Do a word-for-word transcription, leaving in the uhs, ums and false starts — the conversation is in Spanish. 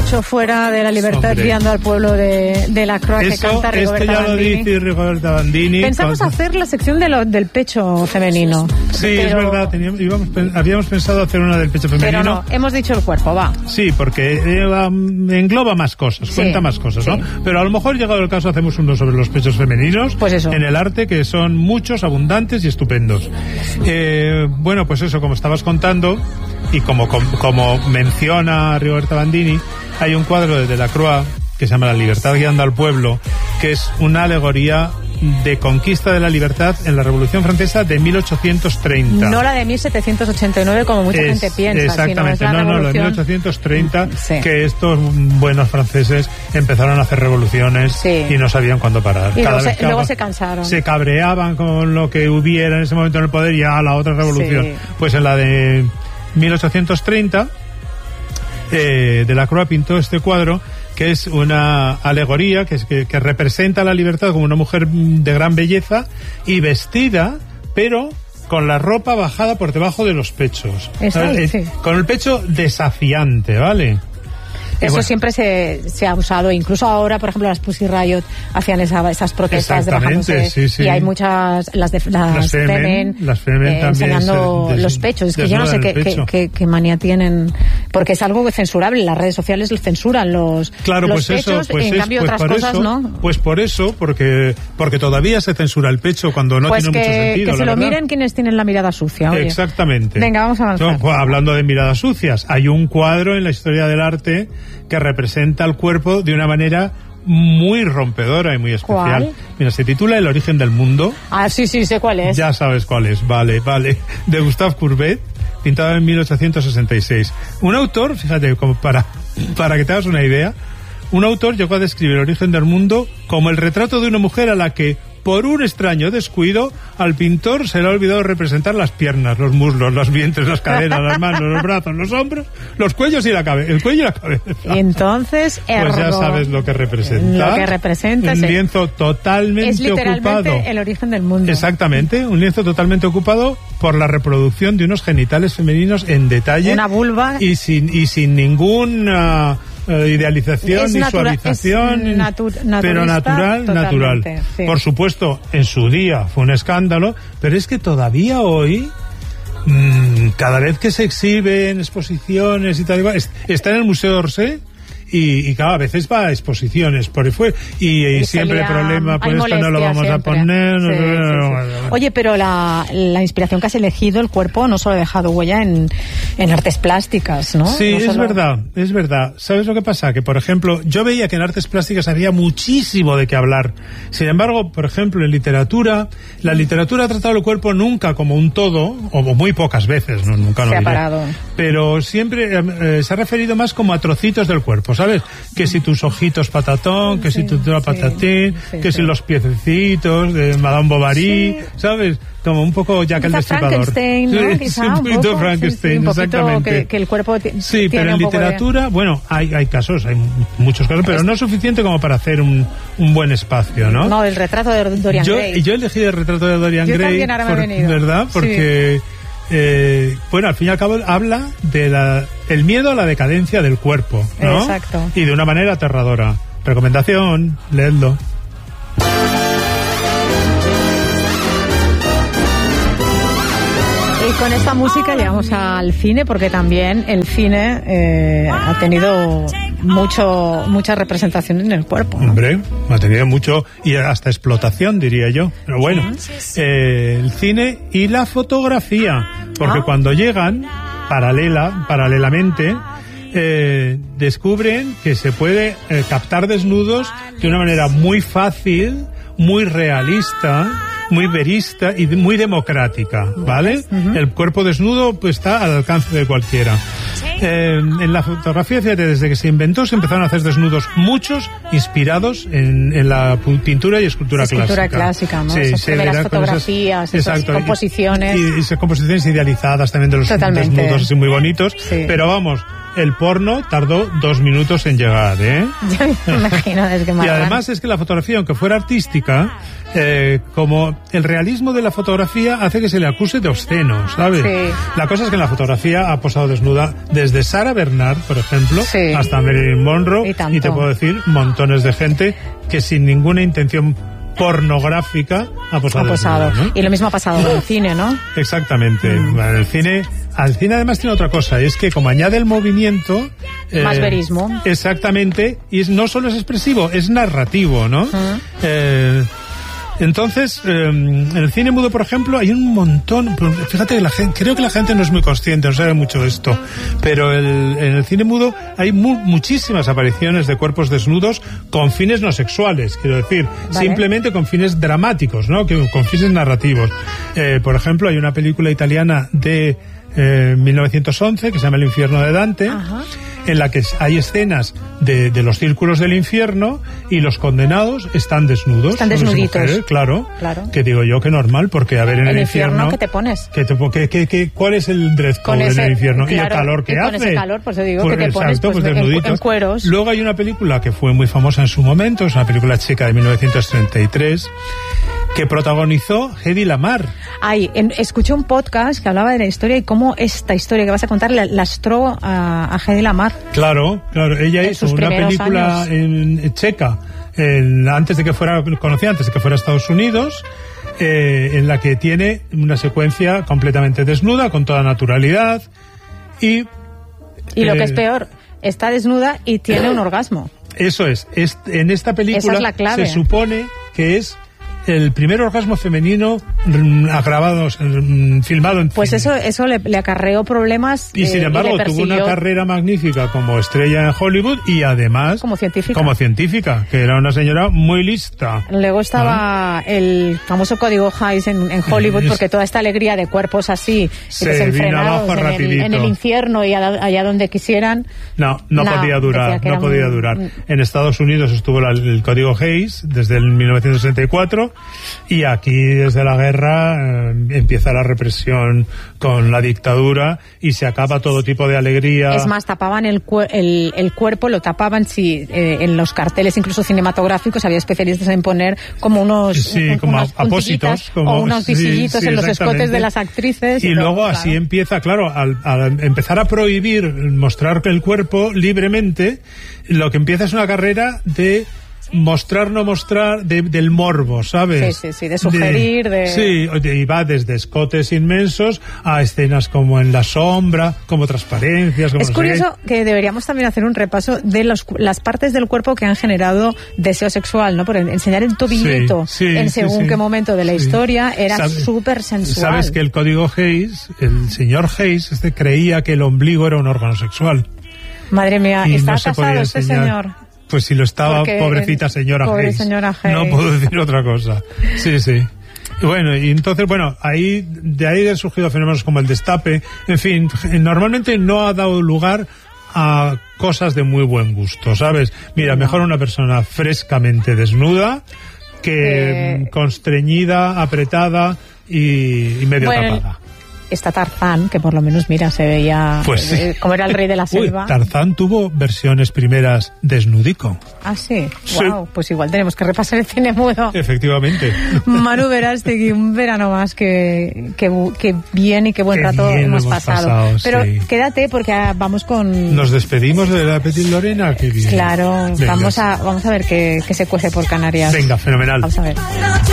pecho fuera de la libertad, Hombre. guiando al pueblo de, de la Croa, que canta Rigoberta Esto ya Bandini. lo dice Rigoberta Bandini. Pensamos con... hacer la sección de lo, del pecho femenino. Sí, pero... es verdad, teníamos, íbamos, habíamos pensado hacer una del pecho femenino. Pero no, hemos dicho el cuerpo, va. Sí, porque eh, engloba más cosas, sí, cuenta más cosas, ¿no? Sí. Pero a lo mejor, llegado el caso, hacemos uno sobre los pechos femeninos. Pues eso. En el arte, que son muchos, abundantes y estupendos. Eh, bueno, pues eso, como estabas contando, y como, como, como menciona Rigoberta Bandini, hay un cuadro de Delacroix que se llama La libertad guiando al pueblo, que es una alegoría de conquista de la libertad en la Revolución Francesa de mil ochocientos treinta. No la de mil setecientos ochenta y nueve, como mucha es, gente piensa. Exactamente, sino es la no, no, la de mil ochocientos treinta, sí. Que estos buenos franceses empezaron a hacer revoluciones, sí. Y no sabían cuándo parar. Y Cada luego, vez se, luego se cansaron. Se cabreaban con lo que hubiera en ese momento en el poder y a la otra revolución. Sí. Pues en la de mil ochocientos treinta, eh, Delacroix pintó este cuadro, que es una alegoría que, es, que, que representa la libertad como una mujer de gran belleza y vestida, pero con la ropa bajada por debajo de los pechos. Ahí, sí. Con el pecho desafiante, ¿vale? Eso bueno, siempre se, se ha usado, incluso ahora, por ejemplo, las Pussy Riot hacían esa, esas protestas de bajándose, sí, sí. Y hay muchas, las de las, las Femen, las Femen eh, también enseñando se, des, los pechos. Es que yo no sé qué, qué, qué, qué manía tienen, porque es algo censurable. Las redes sociales censuran los, claro, los pues pechos, eso, pues en es, cambio pues otras cosas eso, no. Pues por eso, porque porque todavía se censura el pecho cuando no pues tiene que, mucho sentido. Que se la lo verdad. miren quienes tienen la mirada sucia. Oye. Exactamente. Venga, vamos a avanzar. No, hablando de miradas sucias, hay un cuadro en la historia del arte que representa el cuerpo de una manera muy rompedora y muy especial. ¿Cuál? Mira, se titula El origen del mundo. Ah, sí, sí, sé cuál es. Ya sabes cuál es, vale, vale. De Gustave Courbet, pintado en mil ochocientos sesenta y seis. Un autor, fíjate, como para, para que te hagas una idea, un autor llegó a describir el origen del mundo como el retrato de una mujer a la que, por un extraño descuido, al pintor se le ha olvidado representar las piernas, los muslos, los vientres, las cadenas, las manos, los brazos, los hombros, los cuellos y la cabeza, el cuello y la cabeza. Y entonces, pues ya sabes lo que representa. Lo que representa un lienzo totalmente es literalmente ocupado. El origen del mundo. Exactamente, un lienzo totalmente ocupado por la reproducción de unos genitales femeninos en detalle. Una vulva. Y sin, y sin ninguna uh, idealización es ni natura, suavización, natu pero natural, natural. Sí. Por supuesto, en su día fue un escándalo, pero es que todavía hoy, mmm, cada vez que se exhibe en exposiciones y tal, está en el Museo d'Orsay. Y, y cada vez va a exposiciones por ahí fue y, y, y siempre problema, pues esto no lo vamos siempre. a poner. Sí, sí, sí. Oye, pero la, la inspiración que has elegido, el cuerpo, no solo ha dejado huella en, en artes plásticas, ¿no? Sí, no es solo... verdad, es verdad. ¿Sabes lo que pasa? Que, por ejemplo, yo veía que en artes plásticas había muchísimo de qué hablar. Sin embargo, por ejemplo, en literatura, la literatura ha tratado el cuerpo nunca como un todo, o muy pocas veces, no, nunca lo Se diré, ha parado. Pero siempre eh, se ha referido más como a trocitos del cuerpo, ¿sabes? Que si tus ojitos patatón, que sí, si tu sí, patatín, sí, que sí. si los piececitos de Madame Bovary, sí. ¿sabes? Como un poco Jack el Destripador. Frankenstein, ¿no? Sí, Quizá, un poquito poco, Frankenstein, sí, sí, un exactamente. Que, que el cuerpo sí, pero en literatura, de... bueno, hay, hay casos, hay muchos casos, pero es... no es suficiente como para hacer un, un buen espacio, ¿no? No, el retrato de Dorian yo, Gray. Yo elegí el retrato de Dorian yo Gray. También ahora me por, he venido. ¿verdad? Porque... Sí. Eh, bueno, al fin y al cabo habla de la, el miedo a la decadencia del cuerpo, ¿no? Exacto. Y de una manera aterradora. Recomendación, leedlo. Y con esta música llegamos al cine, porque también el cine eh, ha tenido mucho mucha representación en el cuerpo, ¿no? Hombre, ha tenido mucho, y hasta explotación, diría yo. Pero bueno, eh, el cine y la fotografía, porque ah. cuando llegan, paralela, paralelamente, eh, descubren que se puede eh, captar desnudos de una manera muy fácil, muy realista, muy verista y muy democrática, ¿vale? Uh-huh. El cuerpo desnudo pues está al alcance de cualquiera. Eh, en la fotografía, fíjate, desde que se inventó se empezaron a hacer desnudos muchos inspirados en, en la pintura y escultura, escultura clásica. clásica, ¿no? Sí, esas primeras fotografías, esas, esas composiciones. Y, y esas composiciones idealizadas también de los Totalmente. desnudos así muy bonitos. Sí. Pero vamos, el porno tardó dos minutos en llegar, ¿eh? Yo me imagino, es que Y además es que la fotografía, aunque fuera artística, eh, como el realismo de la fotografía hace que se le acuse de obsceno, ¿sabes? Sí. La cosa es que en la fotografía ha posado desnuda desde Sarah Bernhardt, por ejemplo, sí. hasta Marilyn Monroe, y, y te puedo decir montones de gente que sin ninguna intención pornográfica ha posado. Ha posado. Desnuda, ¿no? Y lo mismo ha pasado con el cine, ¿no? Exactamente. Mm. Bueno, el cine, al cine además tiene otra cosa, es que como añade el movimiento... Más eh, verismo. Exactamente, y es, no solo es expresivo, es narrativo, ¿no? Uh-huh. Eh, entonces, eh, en el cine mudo, por ejemplo, hay un montón... Fíjate que la gente, creo que la gente no es muy consciente, no sabe mucho de esto, pero el, en el cine mudo hay mu muchísimas apariciones de cuerpos desnudos con fines no sexuales, quiero decir, vale. simplemente con fines dramáticos, ¿no? Que, con fines narrativos. Eh, por ejemplo, hay una película italiana de eh, mil novecientos once que se llama El infierno de Dante, uh-huh. en la que hay escenas de, de los círculos del infierno y los condenados están desnudos. Están desnuditos. Mujeres, claro, claro. Que digo yo que normal, porque a ver en el, el infierno... infierno ¿qué te pones? Que te, que, que, que, ¿Cuál es el dress code ese, en el infierno? Claro, y el calor que y hace. Con ese calor, pues yo digo pues, que te pones exacto, pues, pues en, en cueros. Luego hay una película que fue muy famosa en su momento, es una película checa de mil novecientos treinta y tres, que protagonizó Hedy Lamarr. Ay, en, escuché un podcast que hablaba de la historia y cómo esta historia que vas a contar lastró a, a Hedy Lamarr. Claro, claro. Ella en hizo una película en, en checa en, antes de que fuera conocida, antes de que fuera a Estados Unidos, eh, en la que tiene una secuencia completamente desnuda, con toda naturalidad y... Y lo eh, que es peor, está desnuda y tiene un orgasmo. Eso es. es en esta película Esa es la clave. Se supone que es el primer orgasmo femenino grabado, filmado en Pues cine. eso eso le, le acarreó problemas. Y sin eh, embargo y tuvo una carrera magnífica como estrella en Hollywood y además como científica. Como científica, que era una señora muy lista. Luego estaba ¿Ah? el famoso código Hays en, en Hollywood, porque toda esta alegría de cuerpos así se desenfrenados en el, en el infierno y allá donde quisieran. No, no nah, podía durar, no podía un... durar. En Estados Unidos estuvo la, el código Hays desde el mil novecientos sesenta y cuatro. Y aquí desde la guerra eh, empieza la represión con la dictadura y se acaba todo tipo de alegría. Es más, tapaban el, cu el, el cuerpo, lo tapaban, sí, eh, en los carteles incluso cinematográficos había especialistas en poner como unos, sí, un, como unas apósitos como, o unos visillitos sí, sí, en los escotes de las actrices. Y, y luego todo, así claro. empieza, claro, al, al empezar a prohibir mostrar el cuerpo libremente, lo que empieza es una carrera de mostrar, no mostrar, de, del morbo, ¿sabes? Sí, sí, sí, de sugerir, de... de... Sí, y va desde escotes inmensos a escenas como en la sombra, como transparencias... Como es no curioso sé que deberíamos también hacer un repaso de los, las partes del cuerpo que han generado deseo sexual, ¿no? Porque enseñar el tobillito sí, sí, en según sí, qué sí. momento de la sí. historia era ¿Sabe, súper sensual. Sabes que el código Hays, el señor Hays, este creía que el ombligo era un órgano sexual. Madre mía, y ¿está no se casado podía este enseñar. señor? Pues si lo estaba, Porque pobrecita señora pobre Hays. señora Hays. No puedo decir otra cosa. Sí, sí. Y bueno, y entonces, bueno, ahí de ahí han surgido fenómenos como el destape. En fin, normalmente no ha dado lugar a cosas de muy buen gusto, ¿sabes? Mira, no. Mejor una persona frescamente desnuda que eh... constreñida, apretada y, y medio bueno, tapada. Está Tarzán, que por lo menos, mira, se veía pues, eh, como era el rey de la selva. Uy, Tarzán tuvo versiones primeras desnudico. Ah, sí. sí. Wow, pues igual tenemos que repasar el cine mudo. Efectivamente. Manu Verástegui, un verano más que, que, que bien y qué buen qué rato hemos, hemos pasado. pasado. Pero sí. Quédate porque vamos con... Nos despedimos de la Petit Lorena. Qué bien. Claro, vamos a, vamos a ver qué, qué se cuece por Canarias. Venga, fenomenal. Vamos a ver.